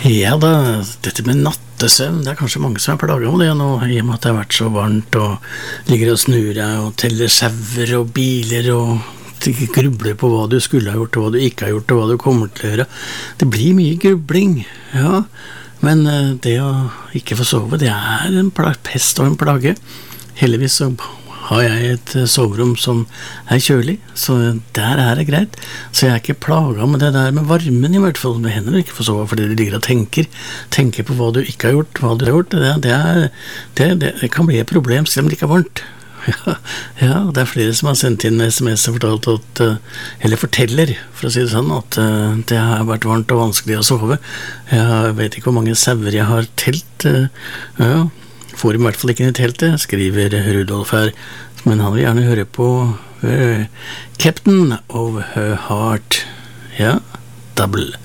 Ja da, dette med nattesøvn, det kanskje mange som plaget om det nå, i og med at det har vært så varmt, og ligger og snur deg, og teller sauer og biler, og grubler på hva du skulle ha gjort, og hva du ikke har gjort, og hva du kommer til å gjøre. Det blir mye grubling, ja, men det å ikke få sove, det en pest og en plage. Heldigvis så har jeg et soverom som kjølig, så der det greit. Så jeg ikke plaget med det der med varmen i hvert fall. Det hender ikke for sove, fordi du ligger og tenker på hva du ikke har gjort, hva du har gjort. Det kan bli et problem, selv om det ikke varmt. Ja, det flere som har sendt inn SMS og fortalt at, eller forteller, for å si det sånn, at det har vært varmt og vanskelig å sove. Jeg vet ikke hvor mange sauer jeg har telt, ja, får i hvert fall ikke inn i teltet, skriver Rudolf her, men han vil gjerne høre på Captain of Her Heart, ja, double.